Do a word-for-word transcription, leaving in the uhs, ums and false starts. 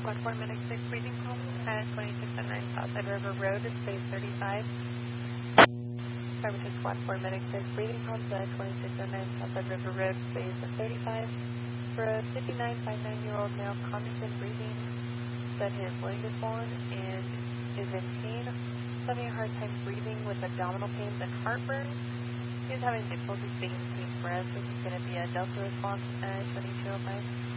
Squad four Medic six, breathing pump at twenty-six oh nine Southside River Road, space thirty-five. Services Squad four Medic six, breathing pump at twenty-six oh nine Southside River Road, space thirty-five. For a fifty-nine, fifty-nine-year-old male, Cognizant breathing, said his leg is swollen and is in pain, having a hard time breathing with abdominal pains and heartburn. He's having difficulty taking deep breaths. This is going to be a Delta response at twenty-two oh five.